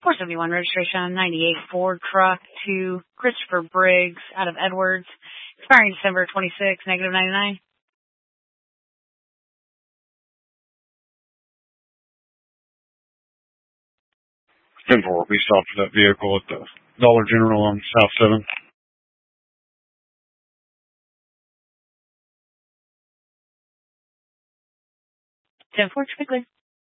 471 registration, 98 Ford truck to Christopher Briggs out of Edwards, expiring December 26, negative 99. 10-4, we stopped for that vehicle at the Dollar General on South 7th. 10-4, quickly.